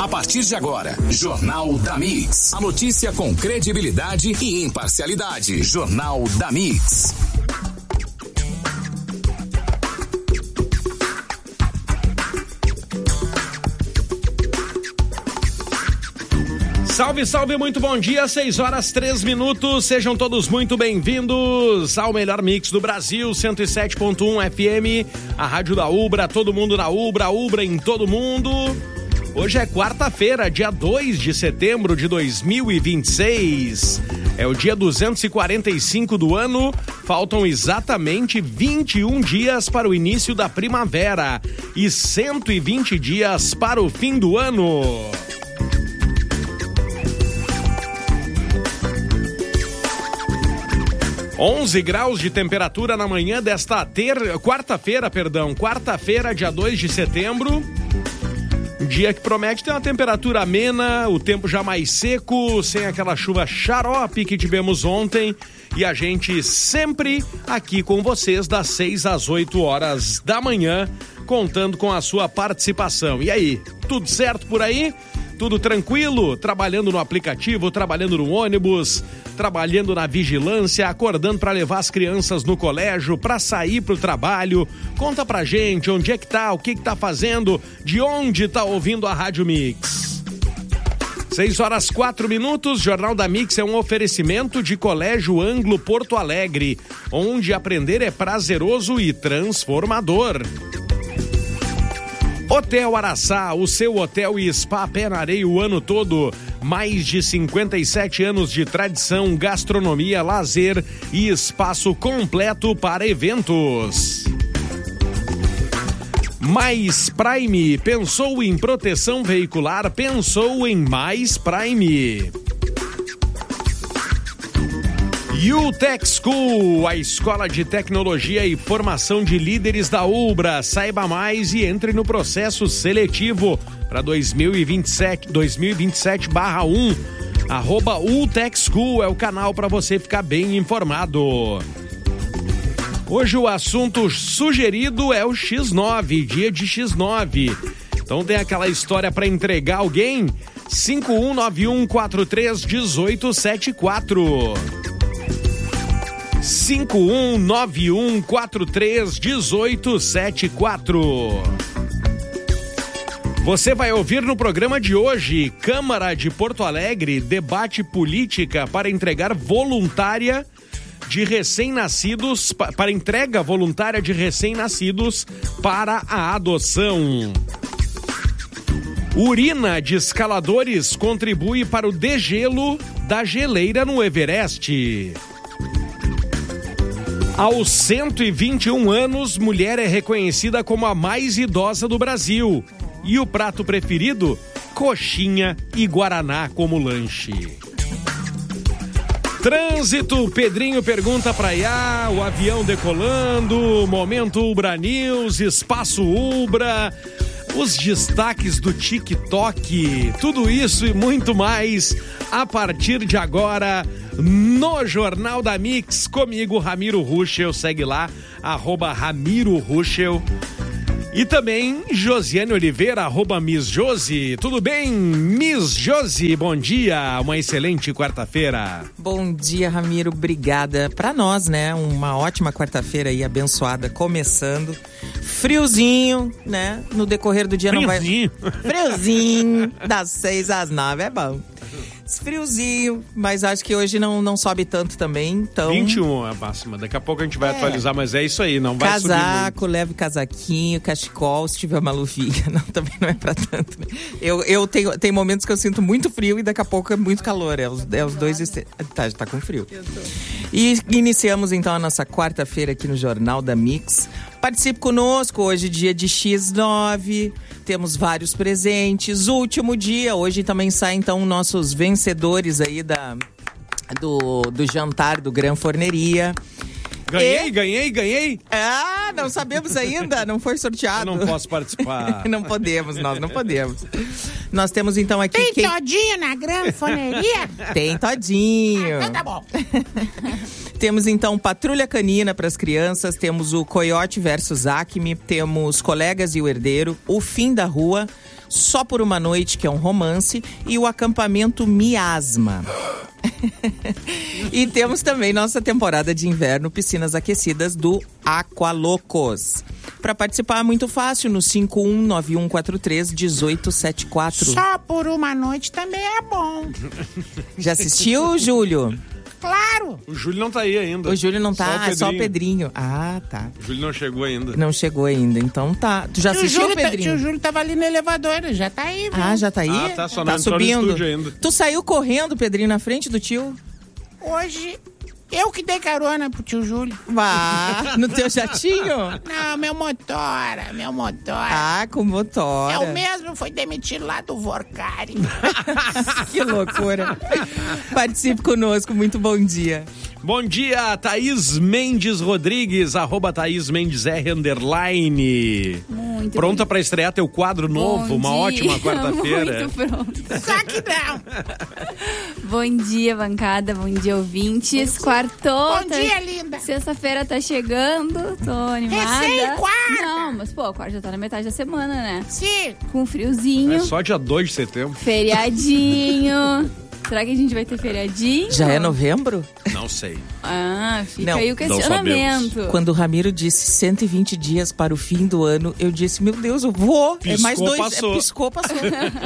A partir de agora, Jornal da Mix. A notícia com credibilidade e imparcialidade. Jornal da Mix. Salve, salve, muito bom dia, 6h03, sejam todos muito bem-vindos ao melhor mix do Brasil, 107.1 FM, a rádio da Ubra, todo mundo na Ubra, Ubra em todo mundo. Hoje é quarta-feira, dia 2 de setembro de 2026, é o dia 245 do ano, faltam exatamente 21 dias para o início da primavera e 120 dias para o fim do ano. 11 graus de temperatura na manhã desta quarta-feira, dia 2 de setembro. Dia que promete ter uma temperatura amena, o tempo já mais seco, sem aquela chuva xarope que tivemos ontem. E a gente sempre aqui com vocês das 6 às 8 horas da manhã, contando com a sua participação. E aí, tudo certo por aí? Tudo tranquilo? Trabalhando no aplicativo, trabalhando no ônibus, trabalhando na vigilância, acordando para levar as crianças no colégio, para sair pro trabalho. Conta pra gente onde é que tá, o que tá fazendo, de onde tá ouvindo a Rádio Mix. 6h04, Jornal da Mix é um oferecimento de Colégio Anglo Porto Alegre, onde aprender é prazeroso e transformador. Hotel Araçá, o seu hotel e spa pé na areia o ano todo. Mais de 57 anos de tradição, gastronomia, lazer e espaço completo para eventos. Mais Prime, pensou em proteção veicular, pensou em Mais Prime. UTech School, a escola de tecnologia e formação de líderes da Ubra. Saiba mais e entre no processo seletivo para 2027/1. @UTech School é o canal para você ficar bem informado. Hoje o assunto sugerido é o X9, dia de X9. Então tem aquela história para entregar alguém? 5191431874. 5191431874. Você vai ouvir no programa de hoje: Câmara de Porto Alegre debate política para entregar voluntária de recém-nascidos, para entrega voluntária de recém-nascidos para a adoção. Urina de escaladores contribui para o degelo da geleira no Everest. Aos 121 anos, mulher é reconhecida como a mais idosa do Brasil. E o prato preferido? Coxinha e guaraná como lanche. Trânsito, Pedrinho pergunta pra Iá, o avião decolando, momento Ubra News, espaço Ubra, os destaques do TikTok, tudo isso e muito mais a partir de agora no Jornal da Mix, comigo, Ramiro Ruschel, segue lá, @Ramiro Ruschel. E também Josiane Oliveira, @Miss Josi. Tudo bem, Miss Josi? Bom dia, uma excelente quarta-feira. Bom dia, Ramiro, obrigada. Pra nós, né, uma ótima quarta-feira aí, abençoada, começando. Friozinho, né, no decorrer do dia Friozinho. Não vai... Friozinho, das 6 às 9, é bom. Friozinho, mas acho que hoje não sobe tanto também, então... 21 é a máxima, daqui a pouco a gente vai atualizar, mas é isso aí, não vai subir muito. Casaco, leve casaquinho, cachecol, se tiver uma luvinha, não, também não é pra tanto, né? Eu tenho momentos que eu sinto muito frio e daqui a pouco é muito calor, é os dois... Tá com frio. E iniciamos então a nossa quarta-feira aqui no Jornal da Mix. Participe conosco, hoje dia de X9, temos vários presentes, último dia, hoje também saem então nossos vencedores aí do jantar do Gran Forneria. Ganhei? Ah, não sabemos ainda, não foi sorteado. Eu não posso participar. Não podemos. Nós temos então aqui... Tem todinho na Gran Forneria? Tem todinho. Então tá bom. Temos então Patrulha Canina para as crianças, temos o Coyote versus Acme, temos Colegas e o Herdeiro, O Fim da Rua, Só por uma Noite, que é um romance, e o Acampamento Miasma. E temos também nossa temporada de inverno, piscinas aquecidas do Aqualocos. Para participar é muito fácil, no 5191431874. Só por uma noite também é bom. Já assistiu, Júlio? Claro. O Júlio não tá aí ainda. O Júlio não tá, é só o Pedrinho. Ah, tá. O Júlio não chegou ainda. Não chegou ainda, então tá. Tu já assistiu, Pedrinho? O Júlio tava ali no elevador, já tá aí, viu? Ah, já tá aí? Ah, tá, só não entrou subindo. no estúdio ainda. Tu saiu correndo, Pedrinho, na frente do tio? Hoje, eu que dei carona pro tio Júlio. Vá, no teu jatinho? Não, meu motora. Ah, com motora. É o mesmo, foi demitido lá do Vorcari. Que loucura. Participe conosco, muito bom dia. Bom dia, Thaís Mendes Rodrigues, @Thaís Mendes R _. Muito Pronta para estrear teu quadro novo, uma ótima quarta-feira. Muito pronta. Só que não. Bom dia, bancada, bom dia, ouvintes. Quartou. Bom dia, linda. Sexta-feira tá chegando, tô animada. Recém-quarta. Não, mas pô, a quarta já tá na metade da semana, né? Sim. Com friozinho, É só dia 2 de setembro. feriadinho. Será que a gente vai ter feriadinho? Já é novembro? Não sei. Ah, fica Não, aí o questionamento. Quando o Ramiro disse 120 dias para o fim do ano, eu disse, meu Deus, eu vou. Piscou, é mais 2. passou. Piscou, passou.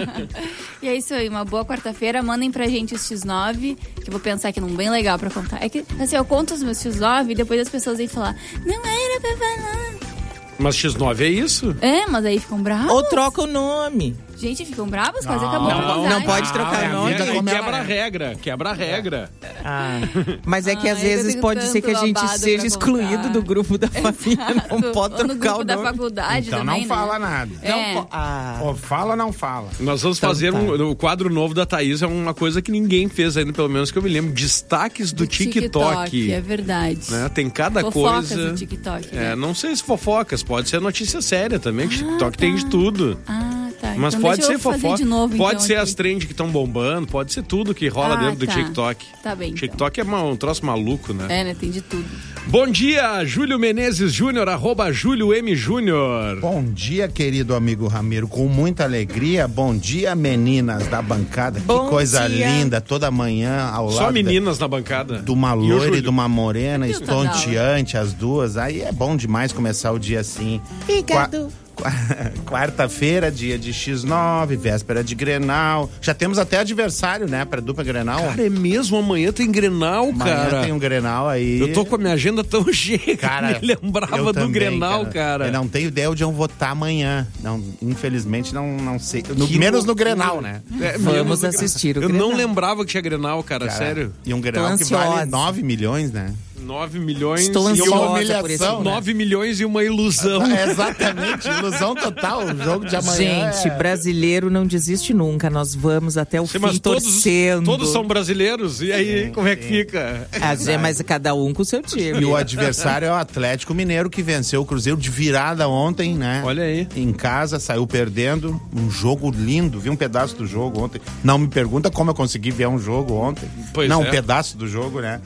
E é isso aí, uma boa quarta-feira. Mandem pra gente os X9, que eu vou pensar aqui num bem legal pra contar. É que, assim, eu conto os meus X9 e depois as pessoas vêm falar, não era pra falar. Mas X9 é isso? É, mas aí ficam bravos. Ou troca o nome. Gente, ficam bravos? Quase acabou a não amizade. pode trocar é nome. vida como ela Quebra a é. regra, quebra a regra. Ah, mas é que às eu vezes tenho pode ser que a tanto gente babado seja pra excluído contar. do grupo da família. Não Exato. pode Ou no trocar grupo o da nome. faculdade Então também, não fala né? nada. É. Ou fala ou não fala. Nós vamos Então fazer tá. o quadro novo da Thaís, é uma coisa que ninguém fez ainda, pelo menos que eu me lembro. Destaques do TikTok. É verdade. Né? Tem cada Fofocas coisa. do TikTok, né? Não sei se fofocas, pode ser notícia séria também. TikTok tem de tudo. Ah, tá. Mas então pode deixa ser eu fazer fofoca, de novo, pode então, ser aqui. as trends que estão bombando, pode ser tudo que rola Ah, dentro do tá. TikTok. Tá bem, então. TikTok é um troço maluco, né? É, né? Tem de tudo. Bom dia, Júlio Menezes Júnior, @Júlio M Júnior. Bom dia, querido amigo Ramiro. Com muita alegria. Bom dia, meninas da bancada. Bom que coisa dia. linda. Toda manhã ao Só lado meninas na bancada. de uma E o loira e Júlio? de uma morena, E o estonteante, as duas. Aí é bom demais começar o dia assim. Obrigado. Quarta-feira, dia de X9, véspera de Grenal. Já temos até adversário, né, pra dupla Grenal. Cara, é mesmo, amanhã tem Grenal, Amanhã cara. tem um Grenal aí. Eu tô com a minha agenda tão cheia, Cara, me lembrava eu do também, Grenal, cara. Eu não tenho ideia onde eu vou estar amanhã. Não, infelizmente, não sei. Que Menos no loucura. Grenal, né? Vamos assistir o Eu Grenal. não lembrava que tinha Grenal, cara, sério. E um Grenal Tô que vale ansiosa. 9 milhões, né? 9 milhões Estou e ansiosa uma por humilhação, esse. né? 9 milhões e uma ilusão. É, exatamente, ilusão total. O jogo de amanhã. Gente, brasileiro não desiste nunca. Nós vamos até o Sim, fim mas torcendo. todos são brasileiros. E aí, como é que fica? Mas cada um com o seu time. E o adversário é o Atlético Mineiro, que venceu o Cruzeiro de virada ontem, né? Olha aí. Em casa, saiu perdendo. Um jogo lindo. Vi um pedaço do jogo ontem. Não me pergunta como eu consegui ver um jogo ontem. Pois Não, é. um pedaço do jogo, né?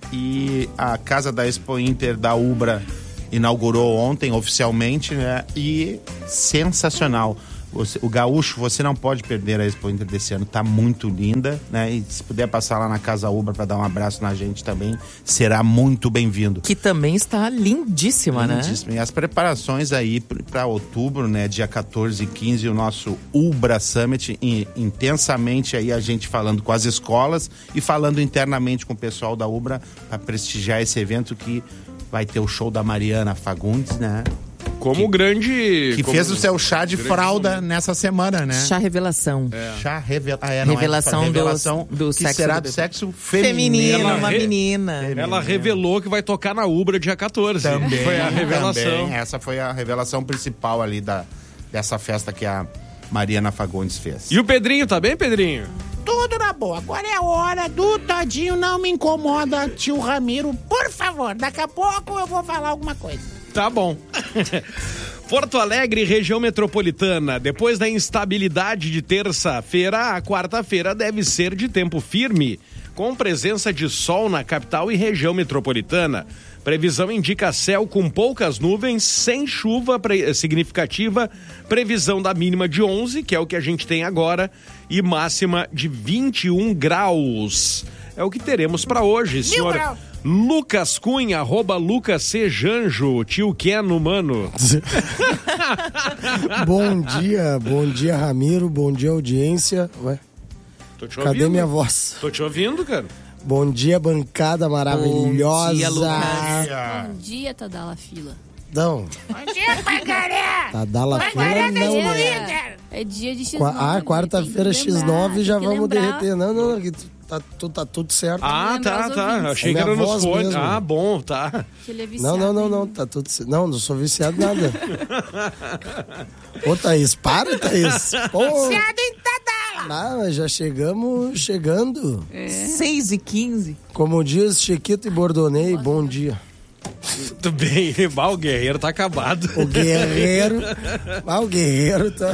E a casa da Expo Inter da Ubra inaugurou ontem oficialmente, né? E sensacional. O Gaúcho, você não pode perder a Expo Inter desse ano, tá muito linda, né? E se puder passar lá na Casa Ubra para dar um abraço na gente também, será muito bem-vindo. Que também está lindíssima, né? Lindíssimo. E as preparações aí para outubro, né? Dia 14 e 15, o nosso Ubra Summit, intensamente aí a gente falando com as escolas e falando internamente com o pessoal da Ubra para prestigiar esse evento que vai ter o show da Mariana Fagundes, né? Como grande... Que como fez o seu chá de grande fralda momento. nessa semana, né? Chá revelação. Chá revelação. Revelação do que sexo será do do bebê. sexo Feminina, feminino. uma menina. Ela revelou que vai tocar na Ubra dia 14. Também, Foi a revelação. também. Essa foi a revelação principal ali dessa festa que a Mariana Fagundes fez. E o Pedrinho, tá bem, Pedrinho? Tudo na boa. Agora é a hora do Todinho. Não me incomoda, tio Ramiro. Por favor, daqui a pouco eu vou falar alguma coisa. Tá bom. Porto Alegre, região metropolitana. Depois da instabilidade de terça-feira, a quarta-feira deve ser de tempo firme, com presença de sol na capital e região metropolitana. Previsão indica céu com poucas nuvens, sem chuva significativa, previsão da mínima de 11, que é o que a gente tem agora, e máxima de 21 graus. É o que teremos para hoje, senhor Lucas Cunha, @LucasCJanjo, tio Keno, mano. Bom dia, Ramiro, bom dia, audiência. Ué? Tô te Cadê ouvindo. minha voz? Tô te ouvindo, cara. Bom dia, bancada maravilhosa. Bom dia, Lucas. Bom dia, Tadala Fila. Não. Bom dia, Pangaré! Tadala Fila não. É dia de X9. Quarta-feira tem que lembrar, X9 já tem que vamos lembrar. derreter. Não, que tá tudo certo. Ah, lembrar os tá. ouvintes. Achei É que era minha nos voz fones. mesmo. Ah, bom, tá. Que ele é viciado, Não, hein? tá tudo certo. Não sou viciado em nada. Ô, Thaís, para, Thaís. Pô, Viciado em Tadala! mas já chegando. 6h15. Como diz Chiquito e Bordonei, bom dia. Tudo bem, o Guerreiro tá acabado. O Guerreiro tá...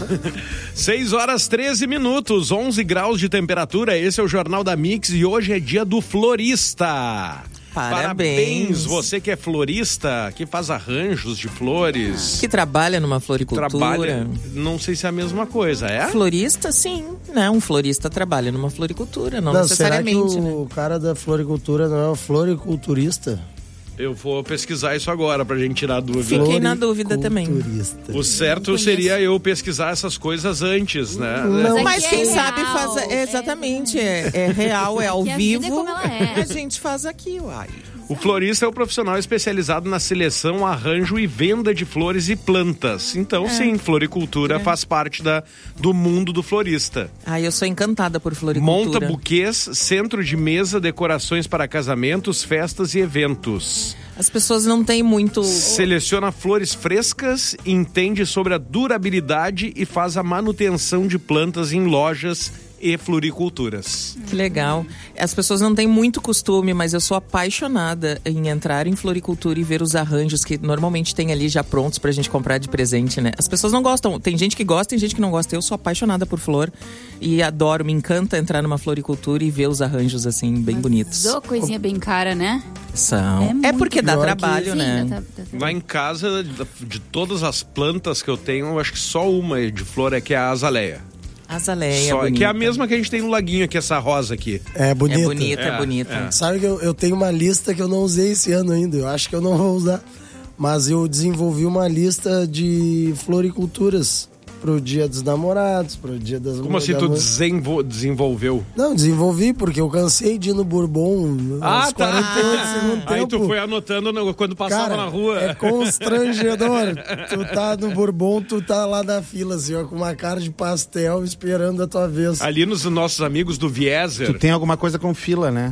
6h13, 11 graus de temperatura. Esse é o Jornal da Mix e hoje é dia do florista. Parabéns. Você que é florista, que faz arranjos de flores. Que trabalha numa floricultura. Trabalha, não sei se é a mesma coisa, é? Florista, sim. Não, um florista trabalha numa floricultura, não Será necessariamente, que né? o cara da floricultura não é o floriculturista? Eu vou pesquisar isso agora pra gente tirar a dúvida. Fiquei na dúvida também. Floriculturista. O certo seria eu pesquisar essas coisas antes, né? Não. Mas aqui quem é sabe real, faz. Exatamente, é real, é ao Aqui a vida vivo. é como ela é. A gente faz aqui, uai. O florista é o profissional especializado na seleção, arranjo e venda de flores e plantas. Então, sim, floricultura faz parte do mundo do florista. Ai, eu sou encantada por floricultura. Monta buquês, centro de mesa, decorações para casamentos, festas e eventos. As pessoas não têm muito... Seleciona flores frescas, entende sobre a durabilidade e faz a manutenção de plantas em lojas e floriculturas. Que legal. As pessoas não têm muito costume, mas eu sou apaixonada em entrar em floricultura e ver os arranjos que normalmente tem ali já prontos pra gente comprar de presente, né? As pessoas não gostam. Tem gente que gosta, tem gente que não gosta. Eu sou apaixonada por flor e adoro, me encanta entrar numa floricultura e ver os arranjos assim, bem bonitos. Ô, coisinha bem cara, né? São. É É porque dá pior trabalho, Sim, né? Lá em casa, de todas as plantas que eu tenho, eu acho que só uma de flor é que é a azaleia. Azaleia, Só, bonita. que é a mesma que a gente tem no laguinho aqui, essa rosa aqui. É bonito. É bonita, é É, bonita. é. Sabe que eu tenho uma lista que eu não usei esse ano ainda. Eu acho que eu não vou usar. Mas eu desenvolvi uma lista de floriculturas pro Dia dos Namorados, pro Dia das Como assim tu desenvolveu? Não, desenvolvi porque eu cansei de ir no Bourbon aos 48 segundo tempo. Aí tu foi anotando quando passava Cara, na rua. é constrangedor. Tu tá no Bourbon, tu tá lá na fila, assim, ó, com uma cara de pastel esperando a tua vez. Ali nos nossos amigos do Vieser. Tu tem alguma coisa com fila, né?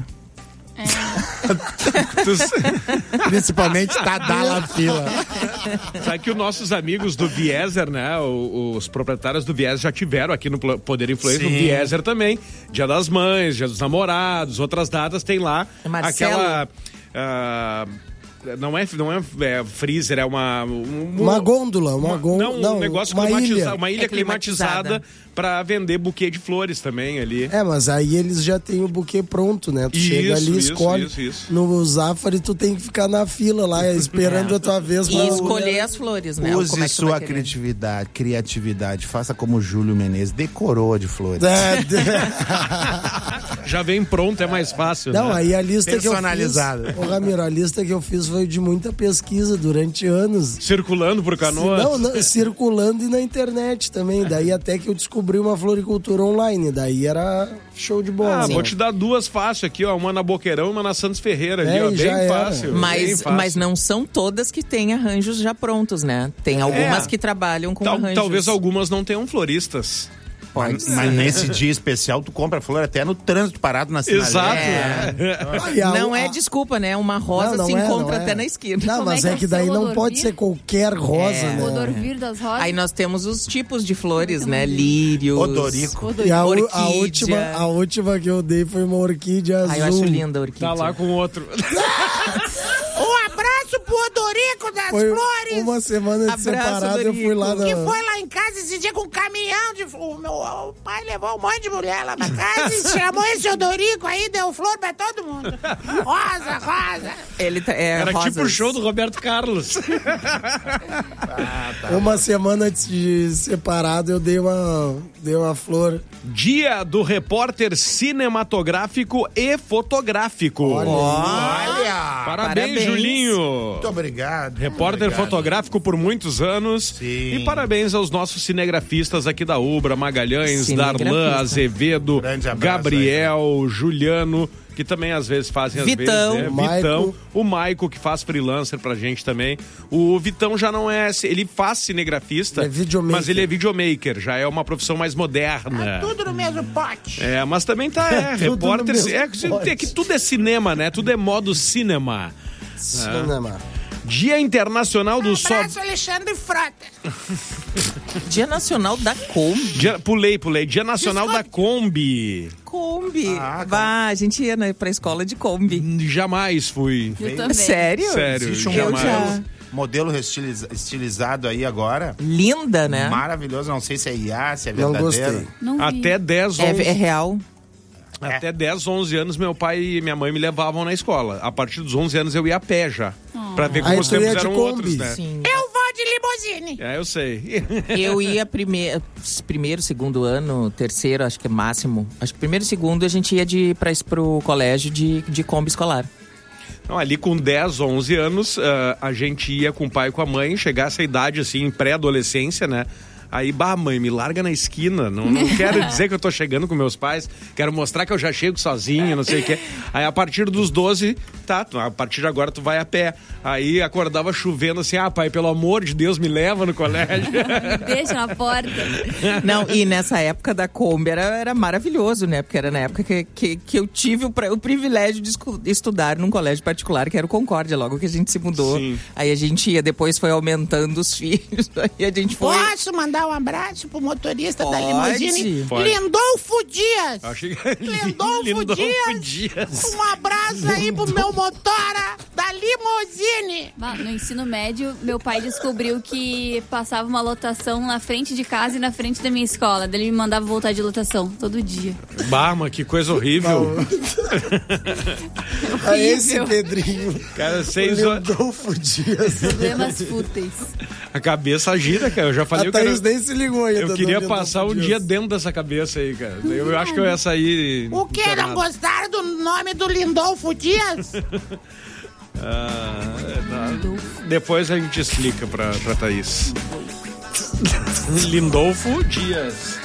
Principalmente Tadala Fila. Sabe que os nossos amigos do Vieser, né? Os proprietários do Vieser já tiveram aqui no Poder Influência, no Vieser também. Dia das Mães, Dia dos Namorados, outras datas tem lá. Marcelo. Aquela... não é freezer, é uma Gôndola, um negócio uma climatizado, ilha. uma ilha É climatizada. climatizada para vender buquê de flores também ali. É, mas aí eles já têm o buquê pronto, né? Tu chega ali, escolhe. Isso. No Zafari, tu tem que ficar na fila lá, esperando a tua vez. E escolher as flores, né? Use Como é que tu sua vai querer? criatividade. Faça como o Júlio Menezes, decorou de flores. Já vem pronto, é mais fácil, Não, né? aí a lista que eu fiz... Personalizada. Ô, Ramiro, a lista que eu fiz foi de muita pesquisa durante anos. Circulando por Canoas. Não, circulando e na internet também. Daí até que eu descobri uma floricultura online. Daí era show de bola. Vou te dar duas fáceis aqui, ó. Uma na Boqueirão e uma na Santos Ferreira ali, É, ó. e Bem já era. fácil. bem Mas fácil. não são todas que têm arranjos já prontos, né? Tem algumas que trabalham com arranjos. Talvez algumas não tenham floristas. Pode Mas nesse dia especial, tu compra flor até no trânsito parado na sinaleira. Exato. Aí Não é desculpa, né? Uma rosa Não se é, encontra não é. até na esquina. Não, Como é mas que é é que o daí seu não odor pode vir? ser qualquer rosa, O né? Dorvir das Rosas. Aí nós temos os tipos de flores, né? Lírios. Odorico. E a Orquídea. última que eu dei foi uma orquídea azul. Ai, eu acho linda a orquídea. Tá lá com outro. Um abraço pro Odorico das Foi Flores, uma semana de Abraço, separado, eu fui lá Dorico. na... que foi lá em casa esse dia com um caminhão o pai levou um monte de mulher lá pra casa e chamou esse Odorico aí, deu flor pra todo mundo. Rosa, rosa. Ele Era rosas. tipo o show do Roberto Carlos. Uma semana antes de separado, eu dei uma flor. Dia do repórter cinematográfico e fotográfico. Olha! Parabéns, Julinho. Muito obrigado. Repórter fotográfico por muitos anos. Sim. E parabéns aos nossos cinegrafistas aqui da Ubra, Magalhães, Cinegrafista. Darlan, Azevedo, Grande abraço Gabriel, Juliano, que também às vezes fazem Vitão. vezes, né? Maico. Vitão, o Maico, que faz freelancer pra gente também. O Vitão já não é, ele faz cinegrafista, Ele é videomaker. mas ele é videomaker, já é uma profissão mais moderna. Tudo no mesmo pote. É, mas também tá, Tudo repórter, no mesmo é que tudo é cinema, né? Tudo é modo cinema. Cinema. Dia Internacional do Só... Abraço, Alexandre Frota. Dia Nacional da Kombi. Pulei. Dia Nacional da Kombi. Kombi. A gente ia pra escola de Kombi. Jamais fui. Eu também. Sério? Sério, Existe um Eu jamais. já. modelo estilizado aí agora. Linda, né? Maravilhoso. Não sei se é IA, se é Não verdadeiro. gostei. Não vi. Até 10, 11... É real. Até 10, 11 anos, meu pai e minha mãe me levavam na escola. A partir dos 11 anos eu ia a pé já. Pra ver como Aí os tu tempos ia de eram Kombi. outros, né? Sim. Eu vou de limusine. É, eu sei. Eu ia primeiro, segundo ano, terceiro, acho que é máximo. Acho que primeiro e segundo a gente ia pro colégio de Kombi escolar. Não, ali com 10, 11 anos, a gente ia com o pai e com a mãe, chegar essa idade assim, pré-adolescência, né? Aí, mãe, me larga na esquina. Não quero dizer que eu tô chegando com meus pais. Quero mostrar que eu já chego sozinho, não sei o quê. Aí, a partir dos 12, a partir de agora tu vai a pé. Aí, acordava chovendo assim, pai, pelo amor de Deus, me leva no colégio. Deixa na porta. Não, e nessa época da Kombi era maravilhoso, né? Porque era na época que eu tive o privilégio de estudar num colégio particular, que era o Concórdia, logo que a gente se mudou. Sim. Aí a gente ia, depois foi aumentando os filhos, aí a gente foi... Posso mandar um abraço pro motorista da Pode. limusine? Pode. Lindolfo Dias. Achei que... Lindolfo Dias. Um abraço aí pro meu motora da limusine. No ensino médio, meu pai descobriu que passava uma lotação na frente de casa e na frente da minha escola. Daí ele me mandava voltar de lotação todo dia. Mas que coisa horrível. A esse Pedrinho. Cara, 6 horas... Lindolfo Dias. Problemas fúteis. A cabeça gira, cara. Eu já falei A que Thaís nem se ligou ainda. eu do queria Lindolfo passar um Dias. dia dentro dessa cabeça aí, cara. Eu acho que eu ia sair... O que? Não internado. gostaram do nome do Lindolfo Dias? Depois a gente explica pra Thaís. Lindolfo Dias.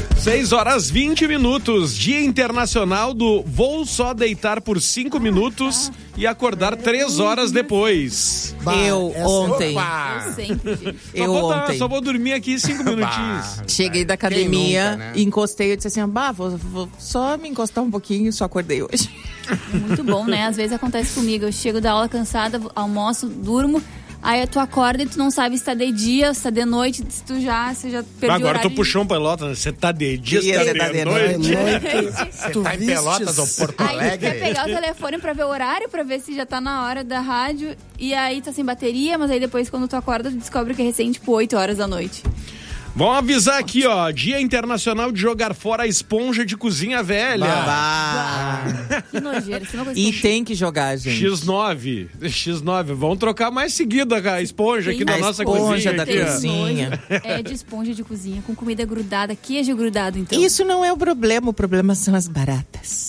6h20, Dia Internacional do Vou Só Deitar por 5 minutos e acordar 3 horas depois. Eu ontem, Eu sempre, gente. Só vou dormir aqui 5 minutinhos. cheguei da academia, nunca, né? encostei, eu disse assim, vou só me encostar um pouquinho, só acordei hoje. É muito bom, né? Às vezes acontece comigo. Eu chego da aula cansada, almoço, durmo. Aí tu acorda e tu não sabe se tá de dia, se tá de noite, se você já perdeu Agora o horário. tu puxou um pelota, né? Você tá de dia, Dia, você tá de noite. Você Tu tá em vistes? Pelotas ou Porto Aí tu quer Alegre? pegar o telefone pra ver o horário, pra ver se já tá na hora da rádio. E aí tá sem bateria, mas aí depois quando tu acorda, tu descobre que é recém, tipo, 8 horas da noite. Vamos avisar aqui, ó. Dia Internacional de jogar fora a esponja de cozinha velha. Que nojeira. Isso é uma coisa E que eu- tem que jogar, gente. X9. Vamos trocar mais seguida a esponja aqui Sim. da A nossa esponja cozinha. da aqui, ó. cozinha. É de esponja de cozinha, com comida grudada, queijo grudado, então. Isso não é o problema são as baratas.